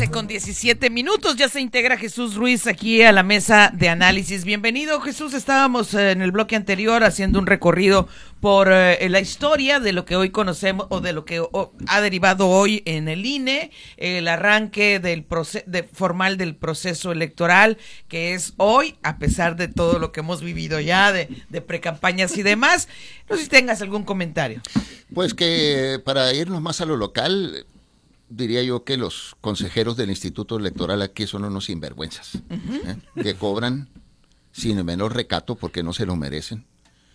11:17. Ya se integra Jesús Ruiz aquí a la mesa de análisis. Bienvenido, Jesús. Estábamos en el bloque anterior haciendo un recorrido por la historia de lo que hoy conocemos o de lo que ha derivado hoy en el INE, el arranque del formal del proceso electoral, que es hoy, a pesar de todo lo que hemos vivido ya de precampañas y demás. No sé si tengas algún comentario. Pues que para irnos más a lo local, diría yo que los consejeros del Instituto Electoral aquí son unos sinvergüenzas, que cobran sin el menor recato porque no se lo merecen.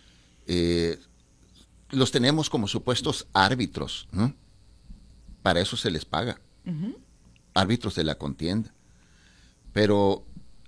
Los tenemos como supuestos árbitros, ¿no? Para eso se les paga, árbitros de la contienda. Pero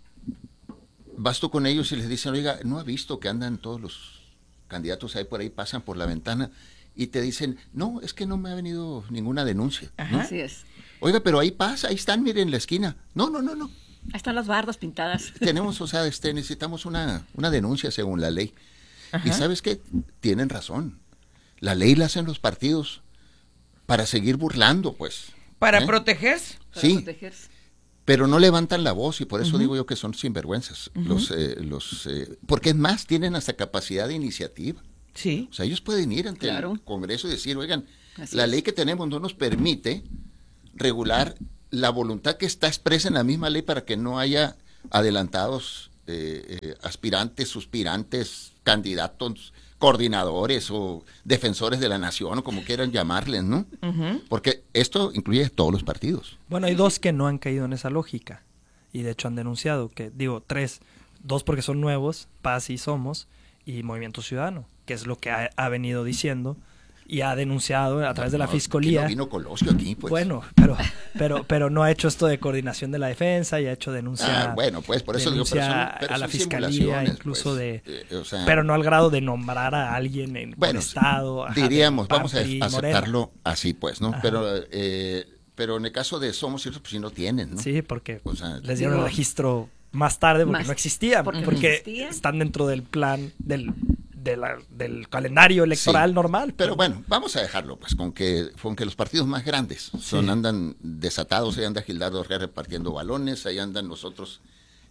vas tú con ellos y les dicen, oiga, ¿no ha visto que andan todos los candidatos ahí por ahí, pasan por la ventana? Y te dicen, no, es que no me ha venido ninguna denuncia, ¿no? Así es. Oiga, pero ahí pasa, ahí están, miren, en la esquina. No. Ahí están las bardas pintadas. Tenemos, necesitamos una denuncia según la ley. Ajá. Y ¿sabes qué? Tienen razón. La ley la hacen los partidos para seguir burlando, pues. ¿Para protegerse? Sí, para protegerse. Pero no levantan la voz y por eso digo yo que son sinvergüenzas. Porque es más, tienen hasta capacidad de iniciativa. Sí. O sea, ellos pueden ir ante el Congreso y decir, oigan, la ley que tenemos no nos permite regular la voluntad que está expresa en la misma ley para que no haya adelantados aspirantes, suspirantes, candidatos, coordinadores o defensores de la nación o como quieran llamarles, ¿no? Porque esto incluye a todos los partidos. Bueno, hay dos que no han caído en esa lógica y de hecho han denunciado que, dos porque son nuevos, Paz y Somos, y Movimiento Ciudadano, que es lo que ha venido diciendo y ha denunciado a través de la Fiscalía. No vino Colosio aquí, pues. Bueno, pero no ha hecho esto de coordinación de la defensa y ha hecho denuncia. Bueno, pues por eso digo, a la Fiscalía, incluso pues, pero no al grado de nombrar a alguien en el Estado. Diríamos, vamos a aceptarlo así, pues, ¿no? Pero en el caso de Somos Ciertos, pues sí no tienen, ¿no? Sí, porque les dieron el registro más tarde porque no existían, porque están dentro del plan del calendario electoral normal. Pero bueno, vamos a dejarlo pues con que los partidos más grandes andan desatados. Ahí anda Gildardo Herrera repartiendo balones, ahí andan nosotros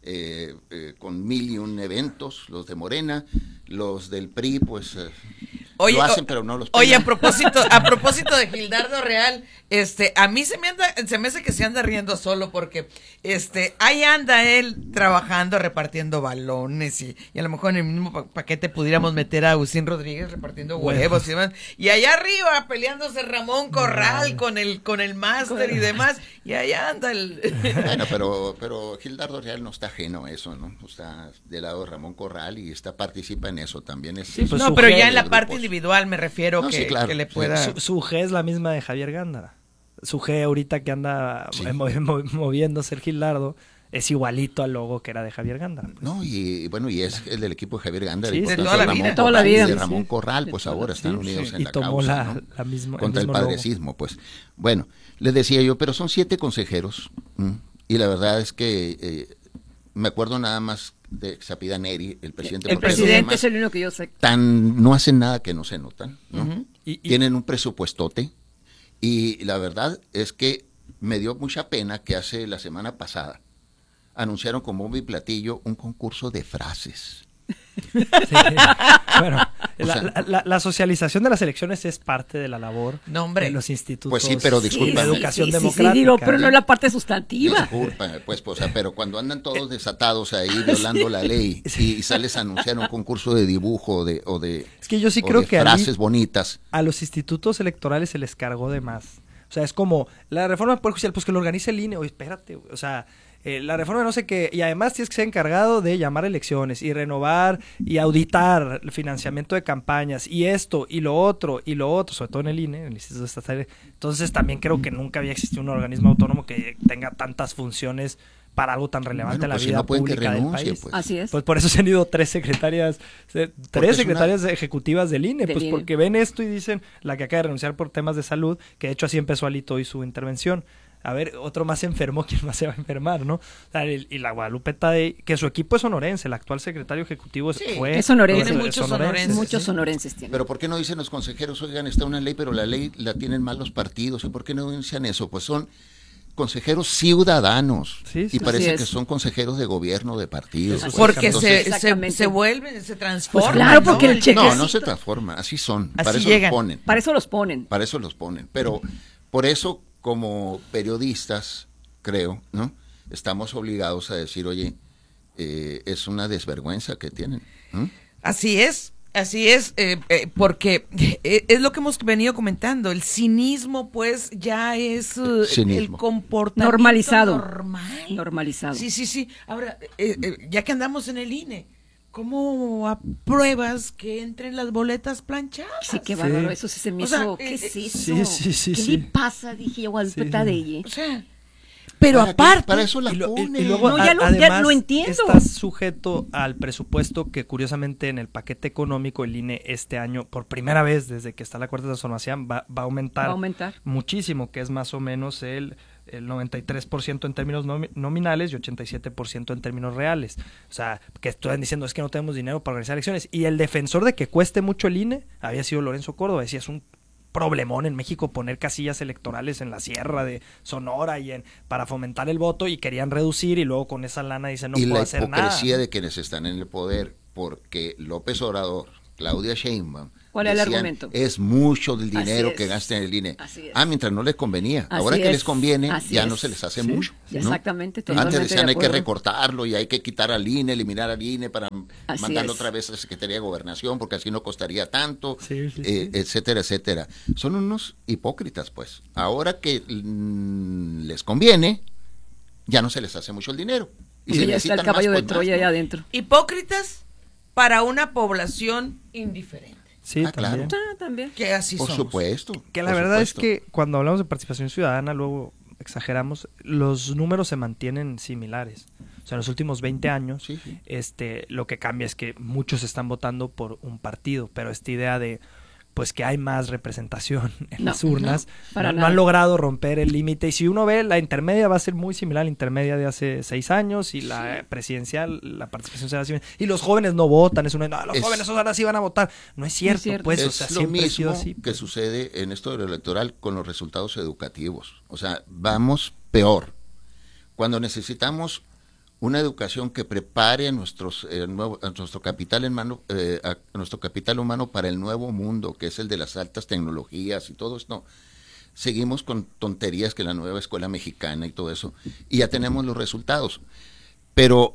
con 1001 eventos, los de Morena, los del PRI pues lo hacen pero no los pegan. Oye, a propósito de Gildardo Real, a mí se me hace que se anda riendo solo porque ahí anda él trabajando, repartiendo balones y a lo mejor en el mismo paquete pudiéramos meter a Agustín Rodríguez repartiendo huevos y demás, y allá arriba peleándose Ramón Corral con el máster y demás, y allá anda el bueno, pero Gildardo Real no está ajeno a eso, ¿no? Está del lado de Ramón Corral y participa en eso también. No, pero ya en la parte individual me refiero que le pueda. Su G es la misma de Javier Gándara. Su G ahorita que anda moviéndose el Gildardo es igualito al logo que era de Javier Gándara. Pues. No, y el del equipo de Javier Gándara. Sí, y de toda la vida. Y de Ramón Corral, pues ahora están unidos en la causa, ¿no? la misma, contra el padrecismo, pues. Bueno, les decía yo, pero son 7 consejeros, y la verdad es que me acuerdo nada más de Sapida Neri, el presidente. El presidente es el único que yo sé. No hacen nada que no se notan, ¿no? Tienen un presupuestote, y la verdad es que me dio mucha pena que hace la semana pasada anunciaron con bombo y platillo un concurso de frases. Sí. Bueno, la socialización de las elecciones es parte de la labor de los institutos. Pues sí, pero disculpa. De educación democrática. Pero no es la parte sustantiva. Discúlpame, pues, pero cuando andan todos desatados ahí violando la ley y sales a anunciar un concurso de dibujo es que yo sí creo que frases bonitas. A los institutos electorales se les cargó de más. O sea, es como la reforma del Poder Judicial, pues que lo organice el INE. Oye, espérate, o sea, la reforma no sé qué, y además tienes que ser encargado de llamar elecciones y renovar y auditar el financiamiento de campañas y esto y lo otro, sobre todo en el INE, el Instituto Estatal. Entonces también creo que nunca había existido un organismo autónomo que tenga tantas funciones para algo tan relevante en la vida pública del país. Pues. Así es. Pues por eso se han ido 3 secretarias ejecutivas del INE, porque ven esto y dicen, la que acaba de renunciar por temas de salud, que de hecho así empezó Alito hoy su intervención. A ver, otro más se enfermó, ¿quién más se va a enfermar, no? O sea, y la Guadalupe Tadei, que su equipo es sonorense, el actual secretario ejecutivo es sonorense. Tiene muchos sonorenses. Muchos sonorenses tienen. Pero ¿por qué no dicen los consejeros, oigan, está una ley, pero la ley la tienen mal los partidos? ¿Y por qué no denuncian eso? Pues son consejeros ciudadanos. Sí, sí. Y parece Así que es. son consejeros de gobierno, de partidos. Así Porque Entonces, Exactamente. se vuelven, se transforman. Pues claro, porque el El cheque- no se transforma, así son. Así para eso llegan. los ponen. Para eso los ponen. Para eso los ponen. Pero por eso, como periodistas, creo, ¿no? Estamos obligados a decir, oye, es una desvergüenza que tienen. Así es, porque es lo que hemos venido comentando. El cinismo, pues, ya es el Cinismo. comportamiento Normalizado. normal. Normalizado. Sí. Ahora, ya que andamos en el INE, ¿cómo apruebas que entren las boletas planchadas? Sí, qué bárbaro. Eso sí se me O sea, hizo. ¿Qué es eso? sí, ¿Qué sí. le pasa? Dije yo al Sí. petadelle. O sea, pero aparte, Para eso la Y ponen. luego, No, ya además, lo entiendo. estás sujeto al presupuesto que, curiosamente, en el paquete económico, el INE este año, por primera vez desde que está la Cuarta Transformación, va a aumentar, Va a aumentar. muchísimo, que es más o menos el 93% en términos nominales y 87% en términos reales. O sea, que están diciendo es que no tenemos dinero para organizar elecciones. Y el defensor de que cueste mucho el INE había sido Lorenzo Córdoba. Decía, es un problemón en México poner casillas electorales en la sierra de Sonora para fomentar el voto, y querían reducir, y luego con esa lana dicen no y puedo la hacer nada. hipocresía de quienes están en el poder, porque López Obrador, Claudia Sheinbaum, ¿Cuál es el decían, argumento? es mucho del dinero Así que es. gastan en el INE. Así es. Mientras no les convenía. Así Ahora que es. les conviene, Así ya es. no se les hace Sí. mucho. ¿no? Exactamente, totalmente Antes decían de hay que acuerdo. recortarlo y hay que quitar al INE, eliminar al INE para Así mandarlo es. otra vez a la Secretaría de Gobernación porque así no costaría tanto, Sí. etcétera, etcétera. Son unos hipócritas, pues. Ahora que les conviene, ya no se les hace mucho el dinero. Y Sí, si ya está el necesitan caballo más, de pues Troya más, allá ¿no? adentro. hipócritas para una población indiferente. Sí, claro. también. También. Que así Por somos. supuesto. Que la por verdad supuesto. es que cuando hablamos de participación ciudadana, luego exageramos, los números se mantienen similares. O sea, en los últimos 20 años, Sí, sí. lo que cambia es que muchos están votando por un partido, pero esta idea de pues que hay más representación en No, las urnas, no, para no nada. han logrado romper el límite. Y si uno ve, la intermedia va a ser muy similar a la intermedia de hace 6 años, y la presidencial, la participación será similar. Y los jóvenes no votan, los jóvenes ahora sí van a votar. No es cierto, cierto. pues, o Es sea, lo siempre ha sido mismo así. que sucede en esto de lo electoral con los resultados educativos. O sea, vamos peor. Cuando necesitamos una educación que prepare a nuestro capital nuestro capital humano para el nuevo mundo, que es el de las altas tecnologías y todo esto. Seguimos con tonterías que la nueva escuela mexicana y todo eso, y ya tenemos los resultados. Pero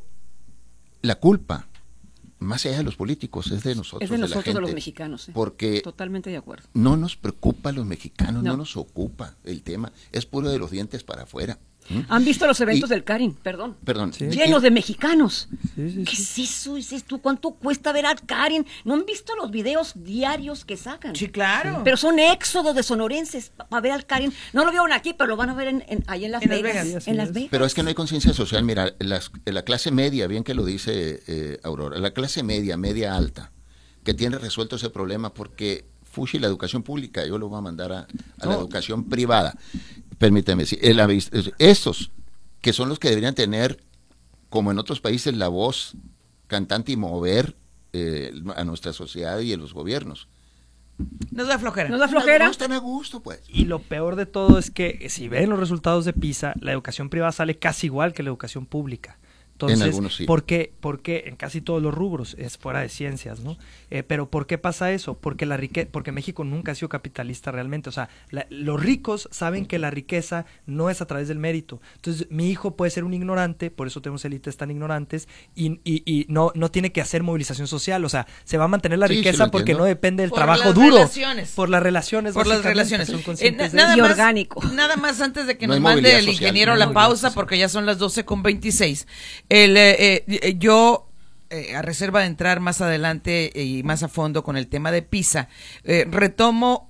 la culpa, más allá de los políticos, es de nosotros, Es de nosotros, la gente, de los mexicanos. porque Totalmente de acuerdo. no nos preocupa a los mexicanos, no No. nos ocupa el tema, es puro de los dientes para afuera. ¿Han visto los eventos Y- del Karin? Perdón. Perdón. Sí. Llenos de mexicanos. Sí. ¿Qué es eso? Dices tú, ¿cuánto cuesta ver al Karin? ¿No han visto los videos diarios que sacan? Sí, claro. Pero son éxodos de sonorenses para ver al Karin. No lo vieron aquí, pero lo van a ver ahí en Las En Las Vegas. Vegas. Sí, En así Las es. Vegas. Pero es que no hay conciencia social. Mira, la clase media, bien que lo dice Aurora, la clase media alta, que tiene resuelto ese problema porque fushi la educación pública, yo lo voy a mandar a la educación privada. Permíteme, sí, estos que son los que deberían tener, como en otros países, la voz cantante y mover a nuestra sociedad y a los gobiernos. Nos da flojera. ¿Nos da flojera? No están a gusto, pues. Y lo peor de todo es que si ven los resultados de PISA, la educación privada sale casi igual que la educación pública. Entonces, En algunos sí. ¿por qué en casi todos los rubros es fuera de ciencias, ¿no? Pero ¿por qué pasa eso? Porque porque México nunca ha sido capitalista realmente. O sea, los ricos saben que la riqueza no es a través del mérito. Entonces, mi hijo puede ser un ignorante, por eso tenemos élites tan ignorantes, y no tiene que hacer movilización social. O sea, se va a mantener la Sí, sí, riqueza lo porque entiendo. no depende del Por trabajo las duro. relaciones. Por las relaciones. Por las básicamente, relaciones. Son conscientes de Nada eso. Y más- orgánico. Nada más antes de que No nos hay mande movilidad el social, ingeniero no hay la movilidad pausa, social. porque ya son las 12:26. Yo, a reserva de entrar más adelante y más a fondo con el tema de PISA, retomo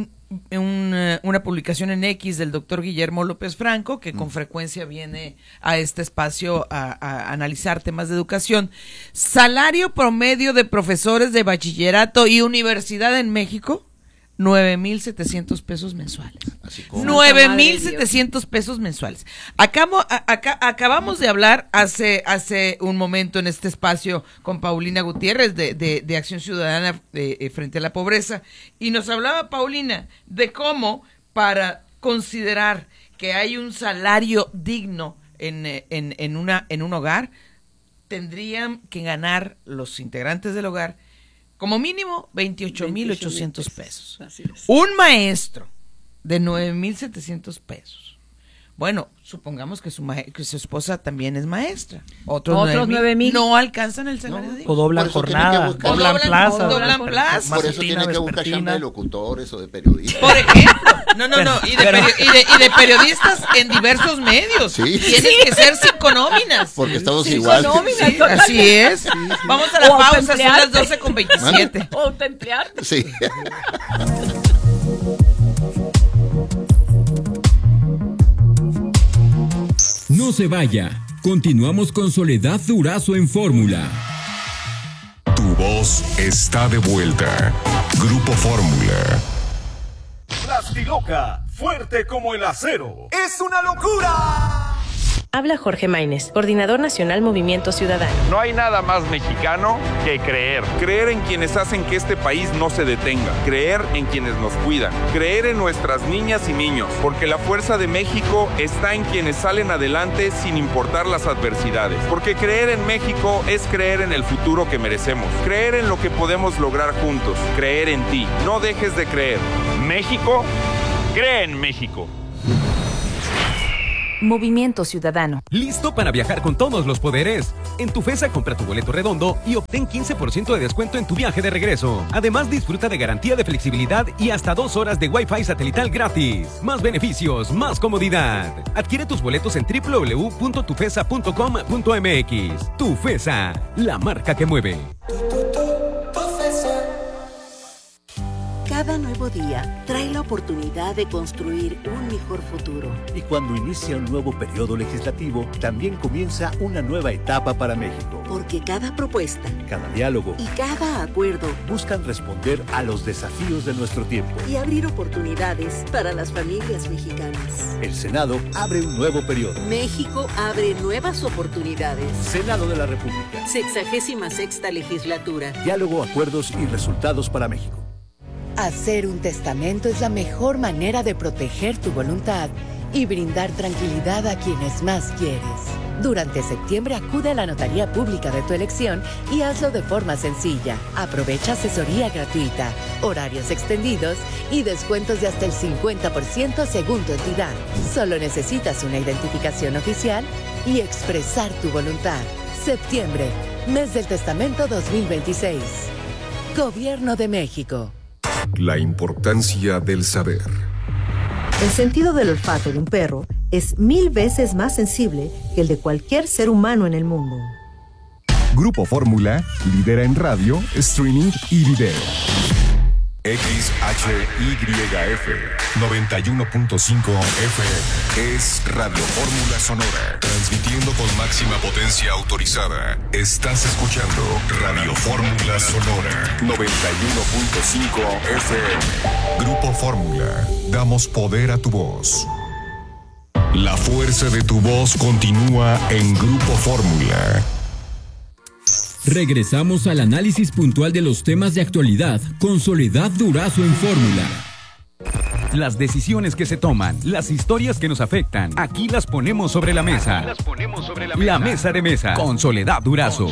una publicación en X del doctor Guillermo López Franco, que con frecuencia viene a este espacio a analizar temas de educación. Salario promedio de profesores de bachillerato y universidad en México, 9,700 pesos mensuales. Así como. Santa 9,700 pesos mensuales. Acabamos de hablar hace un momento en este espacio con Paulina Gutiérrez de Acción Ciudadana frente a la pobreza, y nos hablaba Paulina de cómo, para considerar que hay un salario digno en un hogar, tendrían que ganar los integrantes del hogar como mínimo 28,800 pesos. Así es. Un maestro de 9,700 pesos. Bueno, supongamos que que su esposa también es maestra. Otros 9,000 no alcanzan el salario digno. O doblan jornada, doblan plaza. Doblan plaza. Por eso tienen que buscar chamba de locutores o de periodistas. Por ejemplo. No. Y de periodistas en diversos medios. Sí. Tienen que ser 5 nóminas. Porque estamos Sí, igual. con nóminas, Sí, así es. Vamos a la O pausa, son las autoemplearte. 12:27. O autoemplearte. Sí. No se vaya. Continuamos con Soledad Durazo en Fórmula. Tu voz está de vuelta. Grupo Fórmula. Plastiloca, fuerte como el acero. ¡Es una locura! Habla Jorge Maínez, Coordinador Nacional Movimiento Ciudadano. No hay nada más mexicano que creer. Creer en quienes hacen que este país no se detenga. Creer en quienes nos cuidan. Creer en nuestras niñas y niños. Porque la fuerza de México está en quienes salen adelante sin importar las adversidades. Porque creer en México es creer en el futuro que merecemos. Creer en lo que podemos lograr juntos. Creer en ti. No dejes de creer. México, cree en México. Movimiento Ciudadano. ¿Listo para viajar con todos los poderes? En Tufesa compra tu boleto redondo y obtén 15% de descuento en tu viaje de regreso. Además, disfruta de garantía de flexibilidad y hasta 2 horas de Wi-Fi satelital gratis. Más beneficios, más comodidad. Adquiere tus boletos en www.tufesa.com.mx. Tufesa, la marca que mueve. Cada nuevo día trae la oportunidad de construir un mejor futuro. Y cuando inicia un nuevo periodo legislativo, también comienza una nueva etapa para México. Porque cada propuesta, cada diálogo y cada acuerdo buscan responder a los desafíos de nuestro tiempo y abrir oportunidades para las familias mexicanas. El Senado abre un nuevo periodo. México abre nuevas oportunidades. Senado de la República. 66ª legislatura. Diálogo, acuerdos y resultados para México. Hacer un testamento es la mejor manera de proteger tu voluntad y brindar tranquilidad a quienes más quieres. Durante septiembre acude a la notaría pública de tu elección y hazlo de forma sencilla. Aprovecha asesoría gratuita, horarios extendidos y descuentos de hasta el 50% según tu entidad. Solo necesitas una identificación oficial y expresar tu voluntad. Septiembre, mes del testamento 2026. Gobierno de México. La importancia del saber. El sentido del olfato de un perro es 1000 veces más sensible que el de cualquier ser humano en el mundo. Grupo Fórmula lidera en radio, streaming y video. XHYF 91.5 FM es Radio Fórmula Sonora, transmitiendo con máxima potencia autorizada. Estás escuchando Radio Fórmula Sonora 91.5 FM. Grupo Fórmula, damos poder a tu voz. La fuerza de tu voz continúa en Grupo Fórmula. Regresamos al análisis puntual de los temas de actualidad con Soledad Durazo en Fórmula. Las decisiones que se toman, las historias que nos afectan, aquí las ponemos sobre la mesa. La mesa de mesa con Soledad Durazo.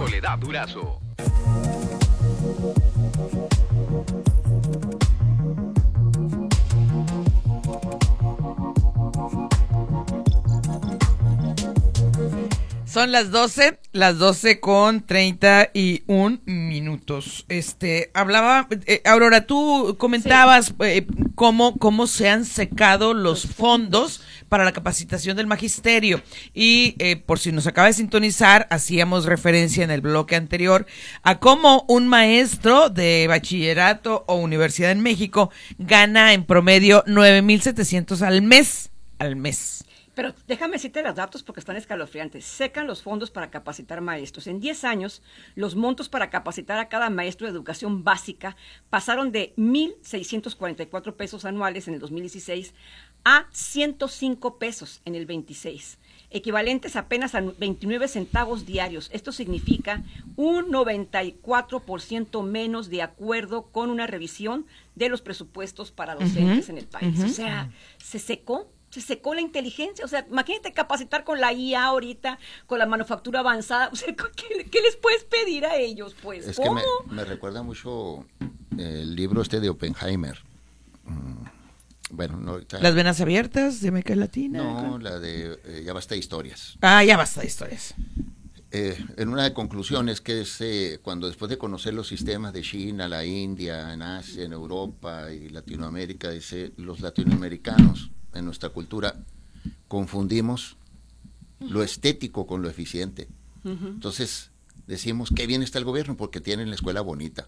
Son las 12 con 31 minutos. Hablaba, Aurora, tú comentabas cómo se han secado los fondos para la capacitación del magisterio. Y por si nos acaba de sintonizar, hacíamos referencia en el bloque anterior a cómo un maestro de bachillerato o universidad en México gana en promedio 9,700 al mes. Pero déjame decirte los datos porque están escalofriantes. Secan los fondos para capacitar maestros. En 10 años, los montos para capacitar a cada maestro de educación básica pasaron de 1,644 pesos anuales en el 2016 a 105 pesos en el 26, equivalentes apenas a 29 centavos diarios. Esto significa un 94% menos de acuerdo con una revisión de los presupuestos para docentes en el país. O sea, se secó Se secó la inteligencia. O sea, imagínate capacitar con la IA ahorita, con la manufactura avanzada. O sea, ¿qué les puedes pedir a ellos, pues? Es ¿Cómo? que me recuerda mucho el libro de Oppenheimer. Bueno, no, ahorita... ¿Las venas abiertas de América Latina? No, la de Ya basta de historias. Ya basta de historias. En una de conclusiones que es cuando después de conocer los sistemas de China, la India, en Asia, en Europa y Latinoamérica, dice, los latinoamericanos en nuestra cultura confundimos lo estético con lo eficiente. Entonces decimos, qué bien está el gobierno porque tienen la escuela bonita.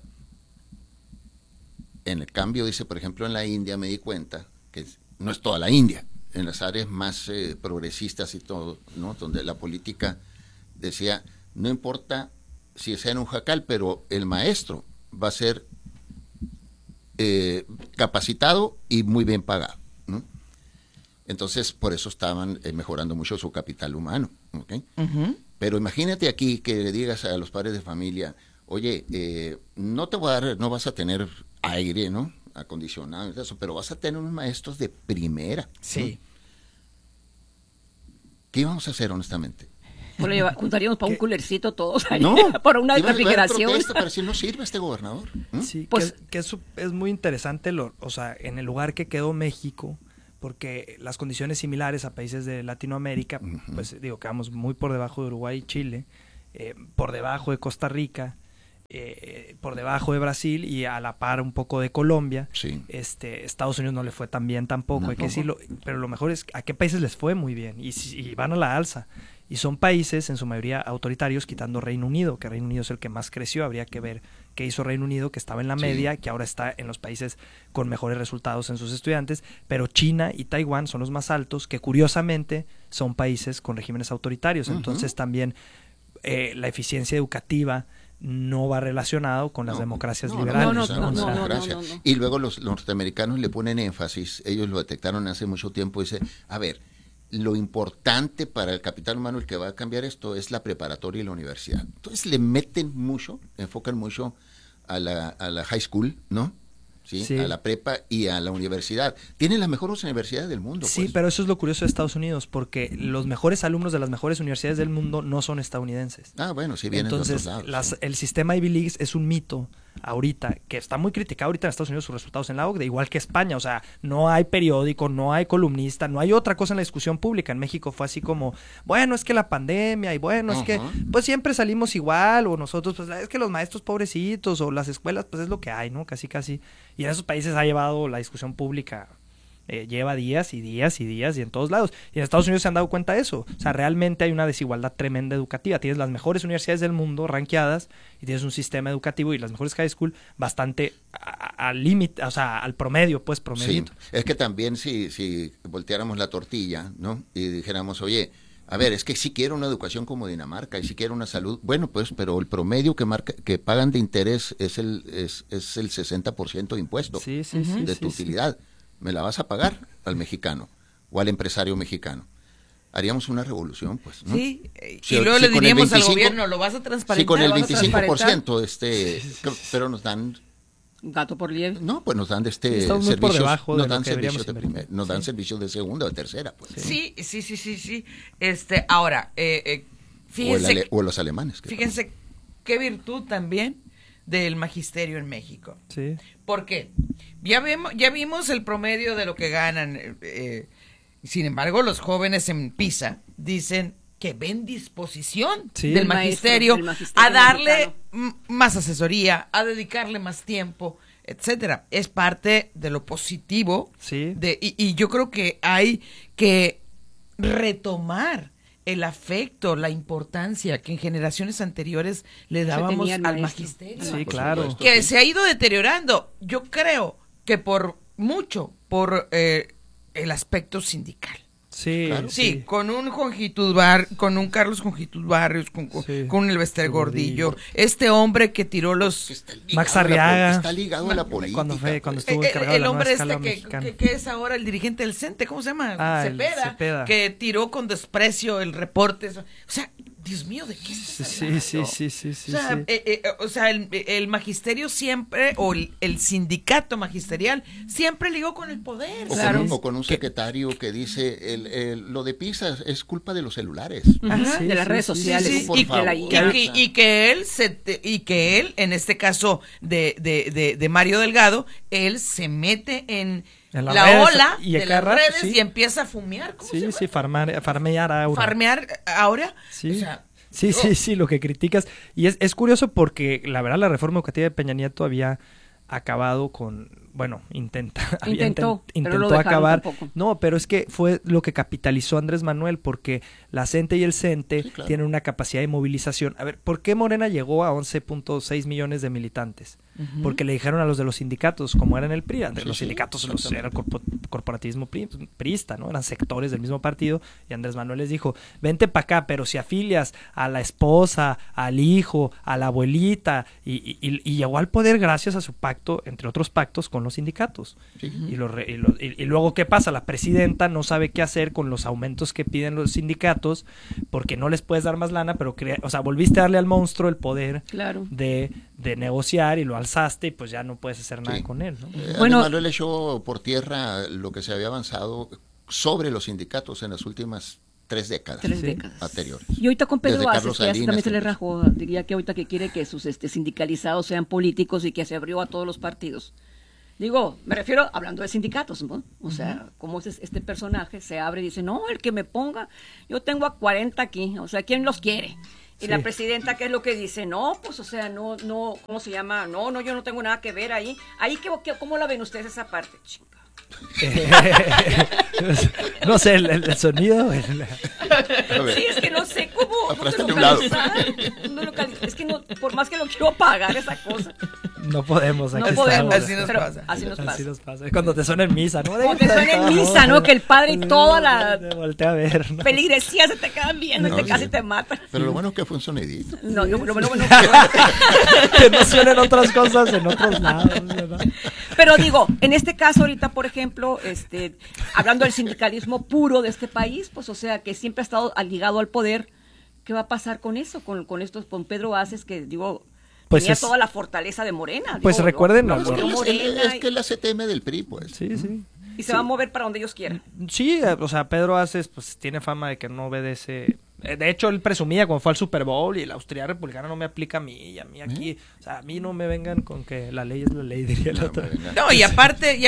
En el cambio, dice, por ejemplo, en la India me di cuenta que no es toda la India, en las áreas más progresistas y todo, ¿no? Donde la política decía, no importa si sea en un jacal, pero el maestro va a ser capacitado y muy bien pagado, ¿no? Entonces, por eso estaban mejorando mucho su capital humano, ¿okay? Pero imagínate aquí que le digas a los padres de familia, oye, no vas a tener aire, ¿no? Acondicionado, eso, pero vas a tener unos maestros de primera. Sí. ¿No? ¿Qué íbamos a hacer, honestamente? Bueno, juntaríamos para un culercito todos ahí, no, para una refrigeración. Para decir, no sirve este gobernador. Sí, pues, que es muy interesante, o sea, en el lugar que quedó México, porque las condiciones similares a países de Latinoamérica, pues digo, quedamos muy por debajo de Uruguay y Chile, por debajo de Costa Rica, por debajo de Brasil y a la par un poco de Colombia. Sí. Estados Unidos no le fue tan bien tampoco, hay que decirlo, pero lo mejor es a qué países les fue muy bien y van a la alza. Y son países en su mayoría autoritarios, quitando Reino Unido, que Reino Unido es el que más creció. Habría que ver qué hizo Reino Unido, que estaba en la media, que ahora está en los países con mejores resultados en sus estudiantes. Pero China y Taiwán son los más altos, que curiosamente son países con regímenes autoritarios. Entonces también la eficiencia educativa no va relacionado con las democracias liberales. No. Y luego los norteamericanos le ponen énfasis, ellos lo detectaron hace mucho tiempo, dice, a ver, lo importante para el capital humano, el que va a cambiar esto, es la preparatoria y la universidad. Entonces le meten mucho, enfocan mucho a la high school, ¿no? ¿Sí? A la prepa y a la universidad. Tienen las mejores universidades del mundo. Sí, pues. Pero eso es lo curioso de Estados Unidos, porque los mejores alumnos de las mejores universidades del mundo no son estadounidenses. Bueno, sí vienen Entonces, de otros lados. el sistema Ivy League es un mito ahorita, que está muy criticado ahorita en Estados Unidos sus resultados en la OCDE, igual que España. O sea, no hay periódico, no hay columnista, no hay otra cosa en la discusión pública. En México fue así como, bueno, es que la pandemia, y bueno, es que pues siempre salimos igual, o nosotros, pues es que los maestros pobrecitos, o las escuelas, pues es lo que hay, ¿no? Casi. Y en esos países ha llevado la discusión pública, lleva días y días y días y en todos lados. Y en Estados Unidos se han dado cuenta de eso. O sea, realmente hay una desigualdad tremenda educativa. Tienes las mejores universidades del mundo rankeadas y tienes un sistema educativo y las mejores high school bastante al límite, o sea, al promedio, pues promedio. Sí, es que también si volteáramos la tortilla, ¿no? Y dijéramos, oye, a ver, es que sí quiero una educación como Dinamarca y sí quiero una salud. Bueno, pues, pero el promedio que pagan de interés es el 60% de impuesto de tu utilidad. Me la vas a pagar al mexicano o al empresario mexicano. Haríamos una revolución, pues, ¿no? Sí, y luego le diríamos al gobierno, lo vas a transparentar. Sí, con el 25%, pero nos dan... Gato por liebre. No, pues nos dan servicios, por debajo nos dan servicios de primera, nos dan servicios de segunda o de tercera, pues. Sí. Ahora, fíjense. O los alemanes. Fíjense qué virtud también del magisterio en México. Sí. ¿Por qué? Ya vimos el promedio de lo que ganan. Sin embargo, los jóvenes en PISA dicen que ven disposición del magisterio a darle más asesoría, a dedicarle más tiempo, etcétera. Es parte de lo positivo. Sí. Y yo creo que hay que retomar el afecto, la importancia que en generaciones anteriores le dábamos al magisterio. Sí, claro. Que se ha ido deteriorando. Yo creo que por el aspecto sindical. Sí, claro. Sí, con un con un Carlos Jongitud Barrios, con el Bester Gordillo, este hombre que tiró los... Max Arriaga. Está ligado a la política. Cuando estuvo encargado el de la hombre nueva escala que es ahora el dirigente del CENTE, ¿cómo se llama? Cepeda. Que tiró con desprecio el reporte. O sea, Dios mío, ¿de qué estás Sí. O sea, el magisterio siempre, o el sindicato magisterial, siempre ligó con el poder. O con un secretario que dice, lo de PISA es culpa de los celulares. De las redes sociales. Y que él, en este caso de Mario Delgado, él se mete en la ola de las redes y empieza a fumear. Farmear ahora. Farmear ahora. Sí. O sea, Sí, lo que criticas. Y es curioso porque la verdad la reforma educativa de Peña Nieto había acabado con, bueno, intentó acabar. No, pero es que fue lo que capitalizó Andrés Manuel, porque la CENTE y el CENTE tienen una capacidad de movilización. A ver, ¿por qué Morena llegó a 11.6 millones de militantes? Porque le dijeron a los de los sindicatos, como eran el PRI, los sindicatos era el corporativismo priista, ¿no? Eran sectores del mismo partido, y Andrés Manuel les dijo, vente para acá, pero si afilias a la esposa, al hijo, a la abuelita, y llegó al poder gracias a su pacto, entre otros pactos, con los sindicatos. Y luego, ¿qué pasa? La presidenta no sabe qué hacer con los aumentos que piden los sindicatos, porque no les puedes dar más lana, pero volviste a darle al monstruo el poder de negociar, y lo alzaste, y pues ya no puedes hacer nada con él, ¿no? Bueno, Manuel echó por tierra lo que se había avanzado sobre los sindicatos en las últimas 3 décadas anteriores. Y ahorita con Pedro Aces, que también se le rajó, diría que ahorita que quiere que sus sindicalizados sean políticos y que se abrió a todos los partidos. Digo, me refiero hablando de sindicatos, ¿no? O sea, como este personaje se abre y dice, no, el que me ponga, yo tengo a 40 aquí, o sea, ¿quién los quiere? Y la presidenta, ¿qué es lo que dice? No, pues, o sea, no, ¿cómo se llama? No, yo no tengo nada que ver ahí. Ahí, ¿cómo la ven ustedes esa parte? Chinga. No sé, el sonido. Sí, es que no sé cómo localizar. Es que no, por más que lo quiero pagar esa cosa. No podemos. Así nos pasa. Es cuando te suena en misa, ¿no? Cuando te suena en misa, ¿no? Que el padre y toda la voltea a ver, ¿no? Feligresía se te quedan viendo y casi te matan. Pero lo bueno es que fue un sonidito. No, lo bueno que no suenen otras cosas en otros lados, ¿verdad? Pero digo, en este caso ahorita, por ejemplo, hablando del sindicalismo puro de este país, pues o sea, que siempre ha estado ligado al poder, ¿qué va a pasar con eso? Con Pedro Aces, que digo, pues tenía toda la fortaleza de Morena. Pues digo, recuerden, es que es la CTM del PRI, pues. Sí. Y se va a mover para donde ellos quieran. Sí, o sea, Pedro Aces pues tiene fama de que no obedece. De hecho, él presumía cuando fue al Super Bowl, y la austeridad republicana no me aplica a mí, y a mí aquí, o sea, a mí no me vengan con que la ley es la ley, diría la otra. No, y aparte,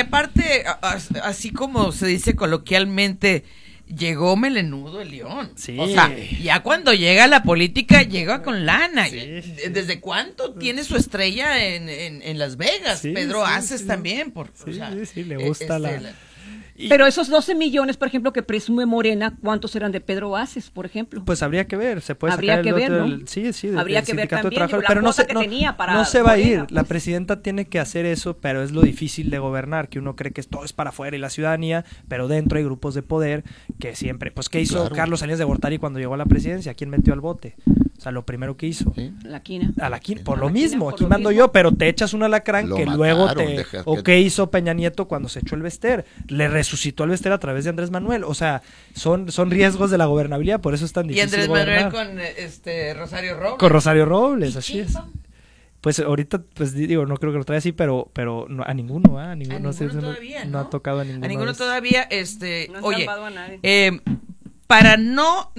así como se dice coloquialmente, llegó melenudo el león. Sí. O sea, ya cuando llega a la política, llega con lana. Sí. ¿Desde cuánto tiene su estrella en Las Vegas? Pedro Aces también. Sí, le gusta Pero esos 12 millones, por ejemplo, que presume Morena, ¿cuántos eran de Pedro Aces, por ejemplo? Pues habría que ver, se puede habría sacar que ver, ¿no? Sí, habría que ver también, pero no se va a ir. Pues. La presidenta tiene que hacer eso, pero es lo difícil de gobernar, que uno cree que todo es para afuera y la ciudadanía, pero dentro hay grupos de poder que siempre, pues ¿qué hizo Carlos Salinas de Gortari cuando llegó a la presidencia? ¿A quién metió al bote? O sea, lo primero que hizo. ¿Sí? La quina. A la quina, por lo mismo, aquí mando yo, pero te echas un alacrán que luego ¿O qué hizo Peña Nieto cuando se echó el Bester? Le resucitó el Bester a través de Andrés Manuel. O sea, son riesgos de la gobernabilidad, por eso es tan difícil. Y Andrés gobernar. Manuel con Rosario Robles. Con Rosario Robles, así es. Pues ahorita, pues digo, no creo que lo traiga así, pero no, a ninguno, ¿eh? A ninguno todavía, no ha tocado a ninguno. A ninguno todavía, no oye, a nadie. Para no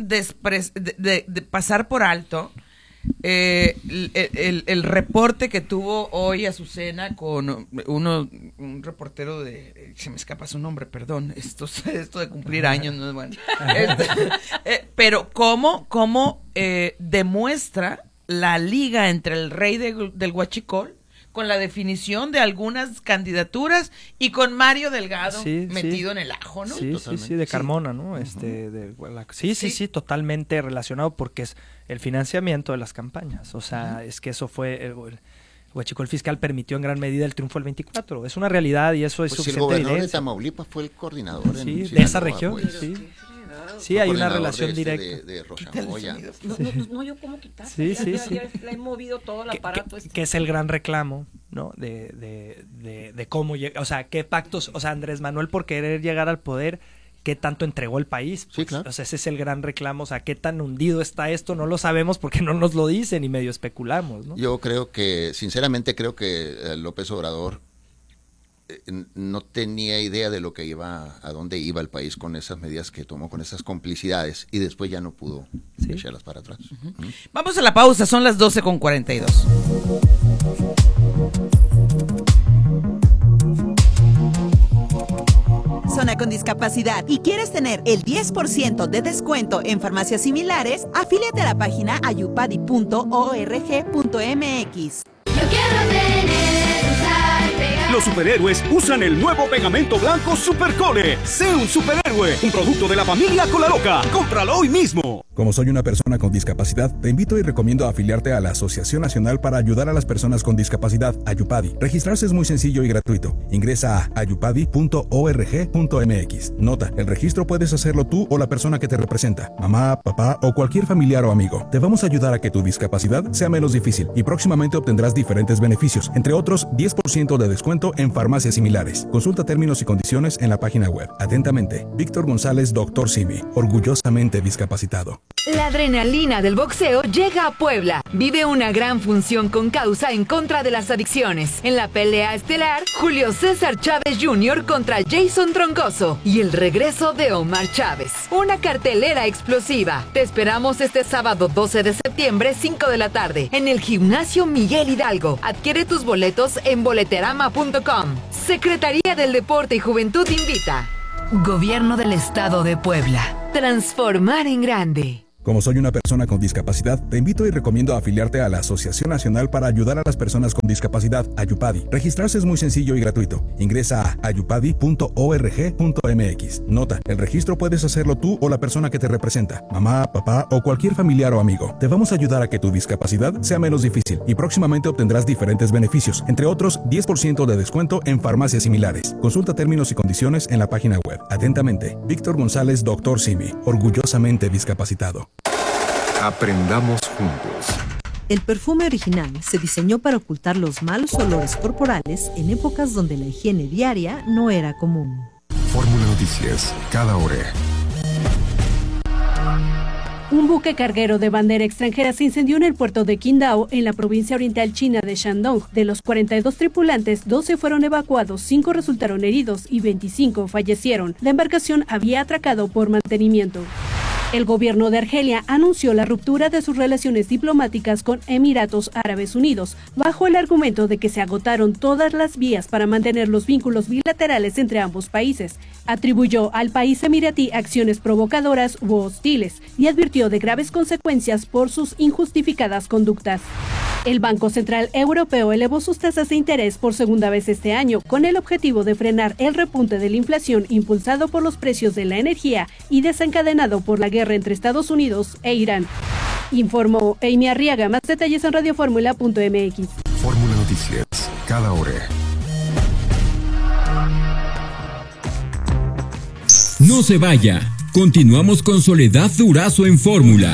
de pasar por alto el reporte que tuvo hoy Azucena con un reportero se me escapa su nombre, perdón, esto de cumplir años no es bueno. Pero cómo demuestra la liga entre el rey del Huachicol con la definición de algunas candidaturas y con Mario Delgado metido en el ajo, ¿no? Sí, de Carmona, ¿no? Sí, totalmente relacionado, porque es el financiamiento de las campañas. O sea, es que eso fue el Huachicol fiscal permitió en gran medida el triunfo del 24. Es una realidad y eso es suficiente evidencia. El gobernador de Tamaulipas fue el coordinador de esa región, pues, Sí, hay una relación directa. De Rochamoya. No, yo cómo quitar. Sí. La he movido todo el aparato. Que es el gran reclamo, ¿no? De cómo llega, o sea, qué pactos, o sea, Andrés Manuel por querer llegar al poder qué tanto entregó el país. Pues, sí, claro. O sea, ese es el gran reclamo, o sea, qué tan hundido está esto, no lo sabemos porque no nos lo dicen y medio especulamos, ¿no? Yo creo que, sinceramente creo que López Obrador no tenía idea de lo que iba, a dónde iba el país con esas medidas que tomó, con esas complicidades, y después ya no pudo echarlas para atrás. Vamos a la pausa, son las 12:42. Persona con discapacidad y quieres tener el 10% de descuento en farmacias similares, afíliate a la página ayupadi.org.mx. Los superhéroes usan el nuevo pegamento blanco Supercole. Sé un superhéroe, un producto de la familia Colaloca. Cómpralo hoy mismo. Como soy una persona con discapacidad, te invito y recomiendo afiliarte a la Asociación Nacional para Ayudar a las Personas con Discapacidad, Ayupadi. Registrarse es muy sencillo y gratuito. Ingresa a ayupadi.org.mx. Nota, el registro puedes hacerlo tú o la persona que te representa, mamá, papá o cualquier familiar o amigo. Te vamos a ayudar a que tu discapacidad sea menos difícil y próximamente obtendrás diferentes beneficios, entre otros 10% de descuento en farmacias similares. Consulta términos y condiciones en la página web. Atentamente, Víctor González, Dr. Simi, orgullosamente discapacitado. La adrenalina del boxeo llega a Puebla. Vive una gran función con causa en contra de las adicciones. En la pelea estelar, Julio César Chávez Jr. contra Jason Troncoso y el regreso de Omar Chávez. Una cartelera explosiva. Te esperamos este sábado 12 de septiembre, 5 de la tarde, en el Gimnasio Miguel Hidalgo. Adquiere tus boletos en boleterama.com. Secretaría del Deporte y Juventud invita. Gobierno del Estado de Puebla. Transformar en grande. Como soy una persona con discapacidad, te invito y recomiendo afiliarte a la Asociación Nacional para Ayudar a las Personas con Discapacidad, Ayupadi. Registrarse es muy sencillo y gratuito. Ingresa a ayupadi.org.mx. Nota, el registro puedes hacerlo tú o la persona que te representa, mamá, papá o cualquier familiar o amigo. Te vamos a ayudar a que tu discapacidad sea menos difícil y próximamente obtendrás diferentes beneficios, entre otros 10% de descuento en farmacias similares. Consulta términos y condiciones en la página web. Atentamente, Víctor González, Dr. Simi, orgullosamente discapacitado. Aprendamos juntos. El perfume original se diseñó para ocultar los malos olores corporales en épocas donde la higiene diaria no era común. Fórmula Noticias, cada hora. Un buque carguero de bandera extranjera se incendió en el puerto de Qingdao, en la provincia oriental china de Shandong. De los 42 tripulantes, 12 fueron evacuados, 5 resultaron heridos y 25 fallecieron. La embarcación había atracado por mantenimiento. El gobierno de Argelia anunció la ruptura de sus relaciones diplomáticas con Emiratos Árabes Unidos, bajo el argumento de que se agotaron todas las vías para mantener los vínculos bilaterales entre ambos países. Atribuyó al país emiratí acciones provocadoras u hostiles y advirtió de graves consecuencias por sus injustificadas conductas. El Banco Central Europeo elevó sus tasas de interés por segunda vez este año, con el objetivo de frenar el repunte de la inflación impulsado por los precios de la energía y desencadenado por la guerra entre Estados Unidos e Irán. Informó Amy Arriaga. Más detalles en radioformula.mx. Fórmula Noticias, cada hora. No se vaya. Continuamos con Soledad Durazo en Fórmula.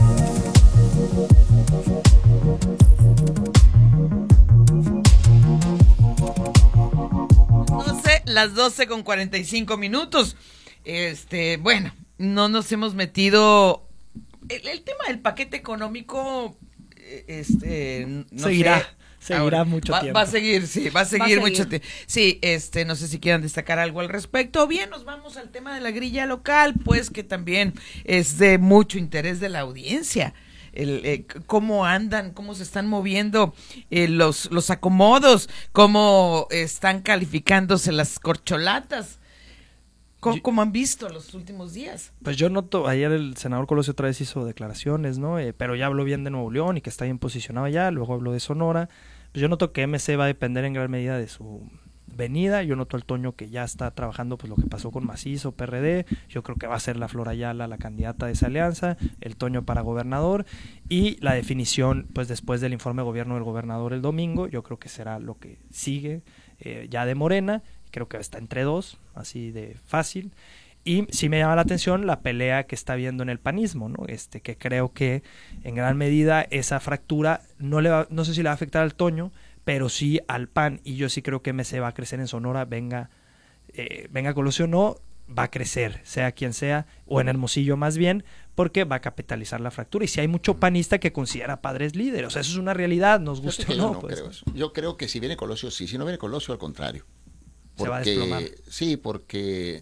Las 12:45. Bueno, no nos hemos metido. El tema del paquete económico, no seguirá. sé. Seguirá mucho tiempo. Va a seguir, sí, va a seguir mucho tiempo. Sí, no sé si quieran destacar algo al respecto. Bien, nos vamos al tema de la grilla local, pues que también es de mucho interés de la audiencia. Cómo andan, cómo se están moviendo los acomodos, cómo están calificándose las corcholatas. ¿Cómo han visto los últimos días? Pues yo noto, ayer el senador Colosio otra vez hizo declaraciones, ¿no? Pero ya habló bien de Nuevo León y que está bien posicionado allá, luego habló de Sonora. Pues yo noto que MC va a depender en gran medida de su venida. Yo noto al Toño que ya está trabajando pues lo que pasó con Macizo, PRD. Yo creo que va a ser la Flor Ayala la candidata de esa alianza, el Toño para gobernador, y la definición pues después del informe de gobierno del gobernador el domingo, yo creo que será lo que sigue ya de Morena. Creo que está entre dos, así de fácil. Y sí me llama la atención la pelea que está habiendo en el panismo, ¿no? Que creo que en gran medida esa fractura no sé si le va a afectar al Toño, pero sí al PAN. Y yo sí creo que MC va a crecer en Sonora, venga Colosio no, va a crecer, sea quien sea, o en Hermosillo más bien, porque va a capitalizar la fractura. Y si hay mucho panista que considera Padres líder, o sea, eso es una realidad, nos gusta o no. No pues. creo eso. Yo creo que si viene Colosio, sí, si no viene Colosio, al contrario. Se va a desplomar. Sí, porque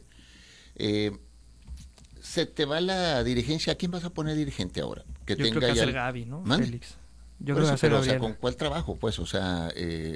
se te va la dirigencia. ¿A quién vas a poner dirigente ahora? Yo creo que va a ser Gaby, ¿no? Félix. Yo creo que va a ser Gaby. O sea, ¿con cuál trabajo? Pues, o sea,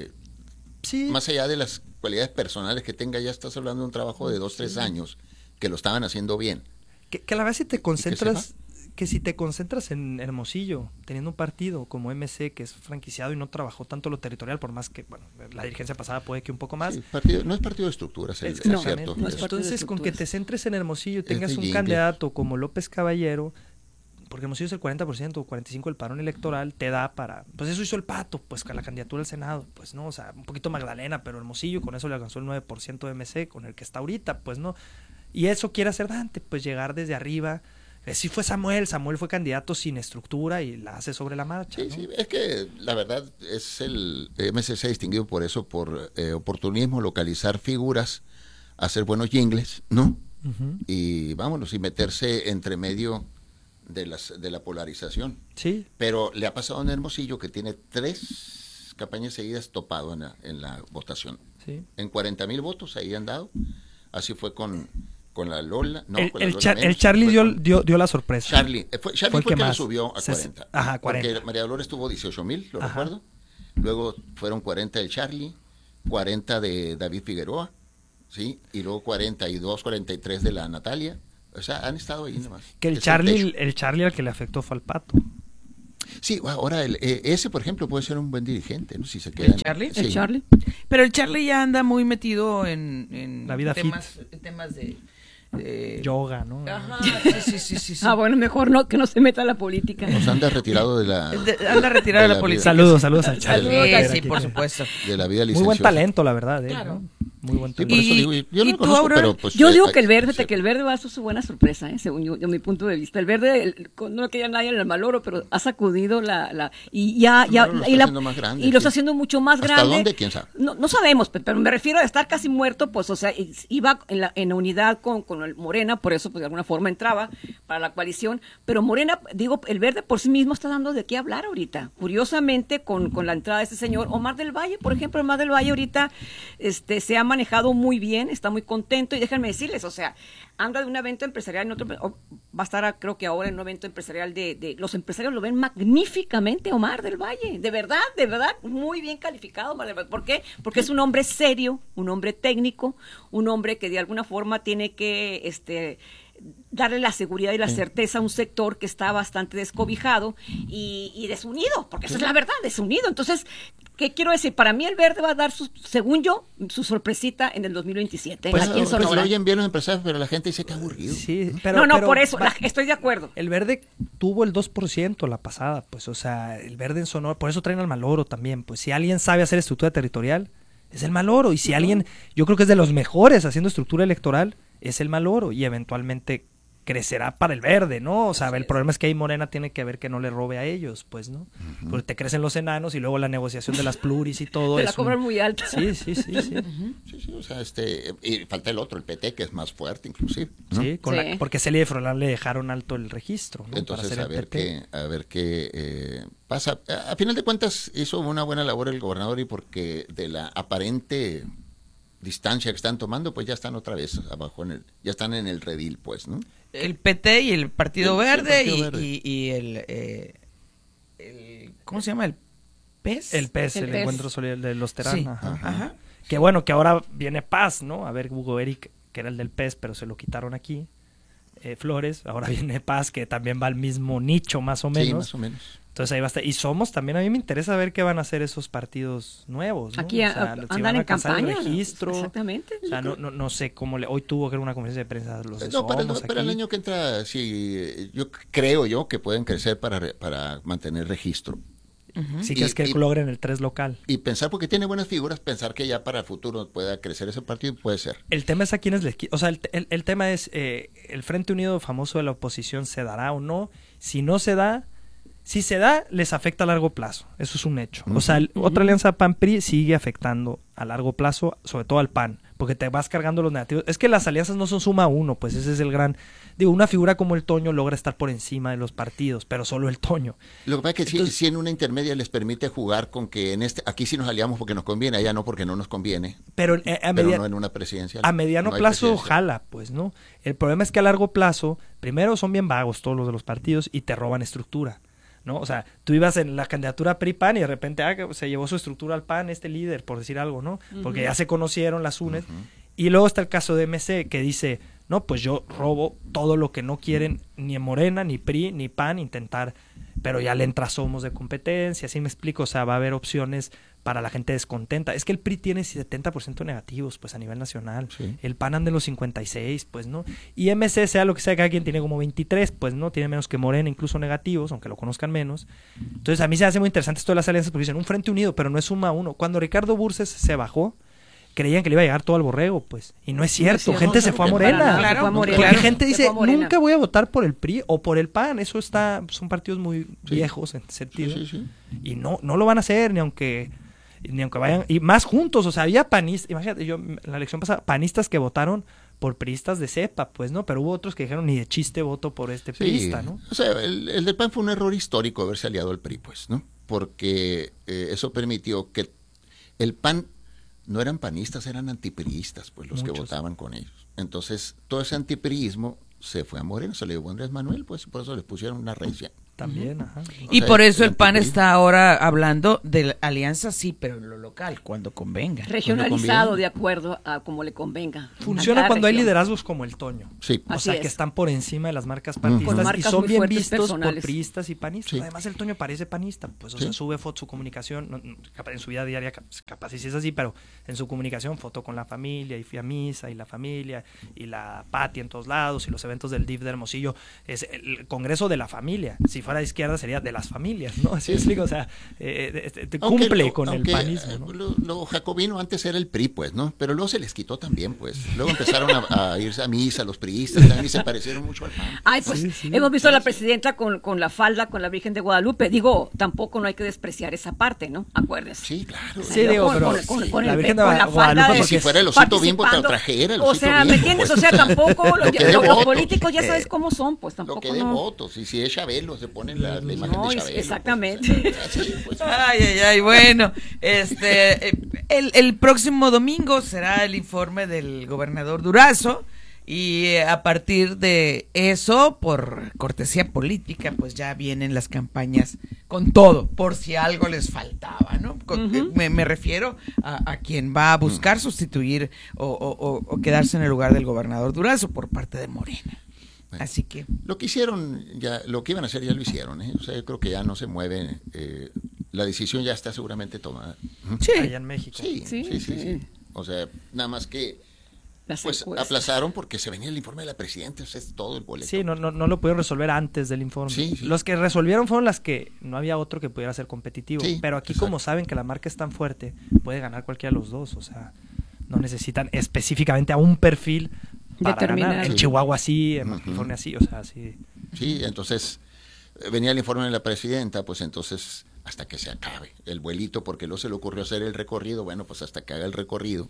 sí. Más allá de las cualidades personales que tenga, ya estás hablando de un trabajo de 2-3 años que lo estaban haciendo bien. Que a la vez si te concentras, que si te concentras en Hermosillo, teniendo un partido como MC que es franquiciado y no trabajó tanto lo territorial, por más que, bueno, la dirigencia pasada puede que un poco más. Sí, no es partido de estructuras, es cierto. No es entonces, con que te centres en Hermosillo y tengas un candidato como López Caballero, porque Hermosillo es el 40% o 45% del padrón electoral, te da para, pues eso hizo el Pato, pues con la candidatura al Senado, pues no, o sea, un poquito Magdalena, pero Hermosillo con eso le alcanzó el 9% de MC, con el que está ahorita, pues no, y eso quiere hacer Dante, pues llegar desde arriba. Sí fue Samuel fue candidato sin estructura y la hace sobre la marcha. Sí, ¿no? sí, es que la verdad es el MC se ha distinguido por eso, por oportunismo, localizar figuras, hacer buenos jingles, ¿no? Y vámonos, y meterse entre medio de la polarización. Sí. Pero le ha pasado en Hermosillo que tiene 3 campañas seguidas topado en la votación. Sí. En 40,000 votos ahí han dado. Así fue con la Lola. No, el Charlie dio la sorpresa. Charlie fue el que lo subió a 40. Ajá, 40. Porque María Dolores tuvo 18,000, lo recuerdo. Luego fueron 40 del Charlie, 40 de David Figueroa, ¿sí? Y luego 42, 43 de la Natalia. O sea, han estado ahí nomás. Que el Charlie al que le afectó fue al Pato. Sí, ahora ese, por ejemplo, puede ser un buen dirigente, ¿no? Si se queda. ¿El Charlie? Sí. ¿El Charlie? Pero el Charlie ya anda muy metido en la vida temas de yoga, ¿no? Ajá, sí. Ah, bueno, mejor no, que no se meta a la política. Nos anda retirado de la... anda retirado de la política. Saludos al Charlie. Sí, por supuesto. De la vida licenciosa. Muy buen talento, la verdad. Claro. ¿no? Muy buen Sí, talento. por eso digo, yo no lo conozco, pero pues... Yo digo que el Verde va a ser su buena sorpresa, según yo, de mi punto de vista. El Verde, no quería nadie en el Maloro, pero ha sacudido lo está haciendo mucho más grande. ¿Hasta dónde? ¿Quién sabe? No sabemos, pero me refiero a estar casi muerto, pues, o sea, iba en unidad con el Morena, por eso, pues, de alguna forma entraba para la coalición, pero Morena, digo, el Verde por sí mismo está dando de qué hablar ahorita. Curiosamente, con la entrada de este señor Omar del Valle, por ejemplo, Omar del Valle ahorita se ha manejado muy bien, está muy contento, y déjenme decirles, o sea, anda de un evento empresarial en otro, va a estar, creo que ahora en un evento empresarial de los empresarios lo ven magníficamente, Omar del Valle, de verdad, muy bien calificado, Omar del Valle. ¿Por qué? Porque es un hombre serio, un hombre técnico, un hombre que de alguna forma tiene que darle la seguridad y la certeza a un sector que está bastante descobijado y desunido, porque esa es la verdad, desunido. Entonces, ¿qué quiero decir? Para mí el Verde va a dar, según yo, su sorpresita en el 2027. Pues aquí en Sonora. Pues lo oyen bien los empresarios, pero la gente dice que aburrido. Sí, pero por eso, estoy de acuerdo. El Verde tuvo el 2% la pasada, pues, o sea, el Verde en Sonora, por eso traen al Maloro también, pues, si alguien sabe hacer estructura territorial, es el Maloro, y si alguien, yo creo que es de los mejores haciendo estructura electoral, es el Maloro, y eventualmente crecerá para el Verde, ¿no? O sea, el problema es que ahí Morena tiene que ver que no le robe a ellos, pues, ¿no? Porque te crecen los enanos y luego la negociación de las pluris y todo te la cobran muy alta. Sí. Sí, o sea, y falta el otro, el PT, que es más fuerte inclusive, ¿no? Sí, porque Celia y Froilán le dejaron alto el registro, ¿no? Entonces, a ver qué pasa. A final de cuentas, hizo una buena labor el gobernador, y porque de la aparente distancia que están tomando, pues ya están otra vez abajo, ya están en el redil, pues, ¿no? El PT y el Partido Verde y el ¿cómo se llama? ¿El PES? El PES, el Encuentro Solidario de los Terán. Sí. Ajá. Que bueno, que ahora viene Paz, ¿no? A ver, Hugo Eric, que era el del PES, pero se lo quitaron aquí. Flores, ahora viene Paz, que también va al mismo nicho, más o menos. Sí, más o menos. Entonces ahí va a estar. Y Somos también, a mí me interesa ver qué van a hacer esos partidos nuevos, ¿no? Aquí andan en campaña. El registro. Exactamente. O sea, no sé cómo hoy tuvo que haber una conferencia de prensa los de para el año que entra, sí, yo creo que pueden crecer para mantener registro. Si quieres que logren el 3 local. Y pensar, porque tiene buenas figuras, pensar que ya para el futuro pueda crecer ese partido, puede ser. El tema es a quienes les... O sea, el tema es, el Frente Unido famoso de la oposición, ¿se dará o no? Si no se da, si se da, les afecta a largo plazo. Eso es un hecho. O sea, otra alianza PAN-PRI sigue afectando a largo plazo, sobre todo al PAN. porque te vas cargando los negativos. Es que las alianzas no son suma uno, pues ese es el gran... Digo, una figura como el Toño logra estar por encima de los partidos, pero solo el Toño. Lo que pasa es que si en una intermedia les permite jugar con que aquí sí nos aliamos porque nos conviene, allá no porque no nos conviene. Pero no en una presidencial. A mediano plazo jala, pues, ¿no? El problema es que a largo plazo, primero son bien vagos todos los de los partidos y te roban estructura, ¿no? O sea, tú ibas en la candidatura PRI-PAN y de repente se llevó su estructura al PAN este líder, por decir algo, ¿no? Porque ya se conocieron las UNES. Y luego está el caso de MC que dice, no, pues yo robo todo lo que no quieren ni en Morena, ni PRI, ni PAN intentar, pero ya le entra Somos de competencia, así me explico, o sea, va a haber opciones para la gente descontenta. Es que el PRI tiene 70% negativos, pues a nivel nacional. Sí. El PAN anda en los 56, pues, ¿no? Y MC, sea lo que sea, cada quien tiene como 23, pues, ¿no? Tiene menos que Morena, incluso negativos, aunque lo conozcan menos. Entonces, a mí se hace muy interesante esto de las alianzas, porque dicen un frente unido, pero no es suma uno. Cuando Ricardo Burces se bajó, creían que le iba a llegar todo al borrego, pues. Y no es cierto. Gente se fue a Morena. Claro. Gente dice, nunca voy a votar por el PRI o por el PAN. Eso son partidos muy viejos en sentido. Sí. Y no lo van a hacer, ni aunque vayan. Y más juntos, o sea, había panistas. Imagínate, la elección pasada, panistas que votaron por priistas de cepa, pues, ¿no? Pero hubo otros que dijeron, ni de chiste voto por este priista, ¿no? O sea, el del PAN fue un error histórico haberse aliado al PRI, pues, ¿no? Porque eso permitió que el PAN no eran panistas, eran antipriistas, pues los que votaban con ellos. Entonces, todo ese antipriismo se fue a Moreno, se le dio a Andrés Manuel, pues por eso le pusieron una recia. También, ajá. Y por eso el PAN está ahora hablando de alianzas, sí, pero en lo local, cuando convenga. Regionalizado, de acuerdo a como le convenga. Funciona cuando hay liderazgos como el Toño. Sí. O sea, que están por encima de las marcas partidistas y son bien vistos por priistas y panistas. Sí. Además, el Toño parece panista, pues, o sea, sube fotos, su comunicación, en su vida diaria, capaz si es así, pero en su comunicación, foto con la familia, y fui a misa, y la familia, y la Pati en todos lados, y los eventos del DIF de Hermosillo, es el congreso de la familia. Si fuera de izquierda sería de las familias, ¿no? Así explico, o sea, cumple con el panismo, ¿no? Lo jacobino antes era el PRI, pues, ¿no? Pero luego se les quitó también, pues. Luego empezaron a irse a misa, los priistas también, y se parecieron mucho al PAN. Ay, pues, hemos visto a la presidenta con la falda, con la Virgen de Guadalupe. Digo, tampoco no hay que despreciar esa parte, ¿no? Acuérdense. Sí, claro. Sí, digo, pero con la Virgen de Guadalupe, como si fuera el osito Bimbo, trajera el osito Bimbo. O sea, ¿me entiendes? O sea, tampoco los políticos ya sabes cómo son, pues tampoco. Lo que de votos, y si es Chabelo, se ponen la imagen de Chabelo. Exactamente. Pues. Ay, bueno, el próximo domingo será el informe del gobernador Durazo y a partir de eso, por cortesía política, pues ya vienen las campañas con todo, por si algo les faltaba, ¿no? Me refiero a quien va a buscar sustituir o quedarse en el lugar del gobernador Durazo por parte de Morena. Bueno, así que lo que hicieron, lo que iban a hacer ya lo hicieron, ¿eh? O sea, yo creo que ya no se mueve, la decisión ya está seguramente tomada. Sí. Allá en México. Sí. O sea, nada más que pues aplazaron porque se venía el informe de la presidenta, o sea, es todo el boleto. Sí, no lo pudieron resolver antes del informe. Sí. Los que resolvieron fueron las que no había otro que pudiera ser competitivo, pero aquí como saben que la marca es tan fuerte, puede ganar cualquiera de los dos, o sea, no necesitan específicamente a un perfil para ganar. En Chihuahua sí, en California sí, o sea, sí. Sí, entonces venía el informe de la presidenta, pues entonces hasta que se acabe el vuelito, porque luego se le ocurrió hacer el recorrido, bueno, pues hasta que haga el recorrido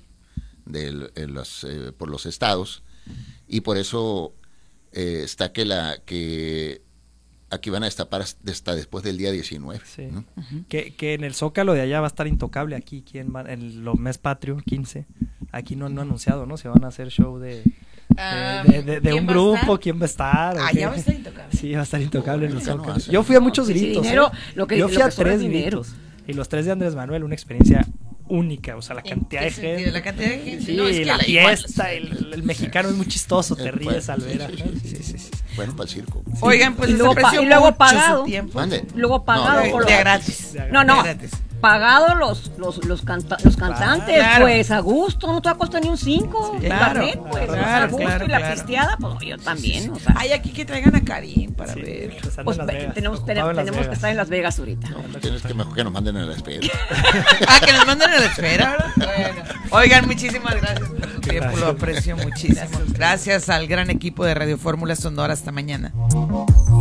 por los estados, y por eso está que aquí van a destapar hasta después del día 19. Sí. ¿No? Que en el Zócalo de allá va a estar intocable, aquí en los mes patrio 15, aquí no han anunciado, ¿no? Se van a hacer show de un grupo, ¿quién va a estar? Ya va a estar intocable. Sí, va a estar intocable en el Zócalo. Yo fui a muchos gritos. Yo fui a 3 gritos. Y los 3 de Andrés Manuel, una experiencia única, o sea, la cantidad de gente. La cantidad de gente. Sí, no, es que la fiesta, el mexicano es muy chistoso, te ríes al ver. Sí. Bueno, para el circo. Sí. Oigan, pues y luego pagado. Luego pagado. De gratis. No. Pagado los cantantes, claro. Pues a gusto, no te va a costar ni un 5. Sí, claro, pues a gusto y la pisteada, pues yo también. Sí. O sea. Hay aquí que traigan a Karim para ver. Pues tenemos que estar en Las Vegas ahorita. No, tienes que mejor que nos manden a la espera. Que nos manden a la espera, ¿verdad? Bueno. Oigan, muchísimas gracias por su tiempo, lo aprecio muchísimo. Gracias al gran equipo de Radio Fórmula Sonora, hasta mañana.